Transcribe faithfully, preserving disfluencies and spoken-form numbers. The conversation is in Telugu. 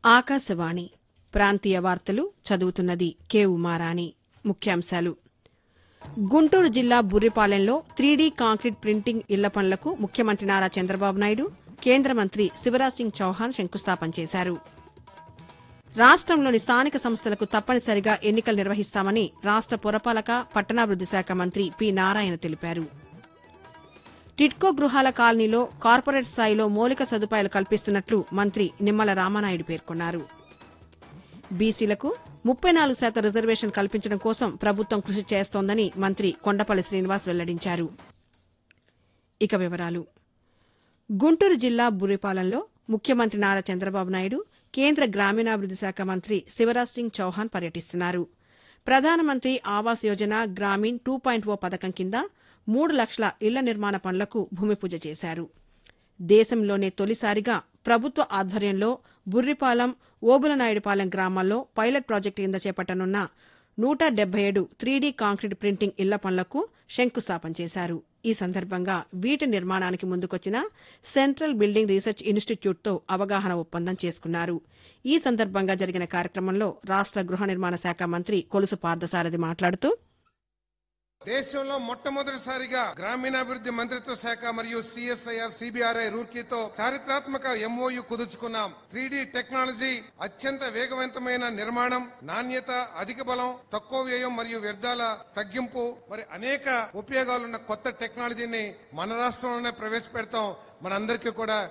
ఆకాశవాణి ప్రాంతీయ వార్తలు చదువుతున్నది కె ఉమారాణి. ముఖ్యాంశాలు. గుంటూరు జిల్లా బుర్రిపాలెంలో త్రీడీ కాంక్రీట్ ప్రింటింగ్ ఇళ్ల పనులకు ముఖ్యమంత్రి నారా చంద్రబాబు నాయుడు, కేంద్ర మంత్రి శివరాజ్ సింగ్ చౌహాన్ శంకుస్థాపన చేశారు. రాష్టంలోని స్థానిక సంస్థలకు తప్పనిసరిగా ఎన్నికలు నిర్వహిస్తామని రాష్ట పురపాలక, పట్టణాభివృద్ది శాఖ మంత్రి పి నారాయణ తెలిపారు. టిడ్కో గృహాల కాలనీలో కార్పొరేట్ స్థాయిలో మౌలిక సదుపాయాలు కల్పిస్తున్నట్లు మంత్రి నిమ్మల రామానాయుడు పేర్కొన్నారు. బీసీలకు ముప్పై నాలుగు శాతం రిజర్వేషన్ కల్పించడం కోసం ప్రభుత్వం కృషి చేస్తోందని మంత్రి కొండపల్లి శ్రీనివాస్ వెల్లడించారు. ఇక వివరాలు. గుంటూరు జిల్లా బుర్రిపాలెంలో ముఖ్యమంత్రి నారా చంద్రబాబు నాయుడు, కేంద్ర గ్రామీణాభివృద్ది శాఖ మంత్రి శివరాజ్ సింగ్ చౌహాన్ పర్యటిస్తున్నారు. ప్రధానమంత్రి ఆవాస్ యోజన గ్రామీణ్ టూ పాయింట్ ఓ పథకం కింద మూడు లక్షల ఇళ్ల నిర్మాణ పనులకు భూమి పూజ చేశారు. దేశంలోనే తొలిసారిగా ప్రభుత్వ ఆధ్వర్యంలో బుర్రిపాలెం, ఓబులనాయుడుపాలెం గ్రామాల్లో పైలట్ ప్రాజెక్టు కింద చేపట్టనున్న నూట డెబ్బై ఏడు త్రీడీ కాంక్రీట్ ప్రింటింగ్ ఇళ్ల పనులకు శంకుస్థాపన చేశారు. ఈ సందర్భంగా వీటి నిర్మాణానికి ముందుకొచ్చిన సెంట్రల్ బిల్డింగ్ రీసెర్చ్ ఇన్స్టిట్యూట్తో అవగాహన ఒప్పందం చేసుకున్నారు. ఈ సందర్భంగా జరిగిన కార్యక్రమంలో రాష్ట గృహ నిర్మాణ శాఖ మంత్రి కొలుసు పార్థసారథి మాట్లాడుతూ, దేశంలో మొట్టమొదటిసారిగా గ్రామీణాభివృద్ది మంత్రిత్వ శాఖ మరియు సిఎస్ఐఆర్ సిబిఆర్ఐ రూర్కీతో చారిత్రాత్మక ఎంఓయు కుదుర్చుకున్నాం. త్రీడీ టెక్నాలజీ అత్యంత వేగవంతమైన నిర్మాణం, నాణ్యత, అధిక బలం, తక్కువ వ్యయం మరియు వ్యర్థాల తగ్గింపు మరి అనేక ఉపయోగాలున్న కొత్త టెక్నాలజీని మన రాష్ట్రంలోనే ప్రవేశపెడతాం. మనందరికీ కూడా